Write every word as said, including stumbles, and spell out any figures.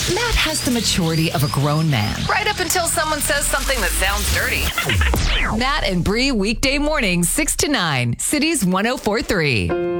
Matt has the maturity of a grown man. Right up until someone says something that sounds dirty. Matt and Bree, weekday mornings, six to nine, Cities one oh four three.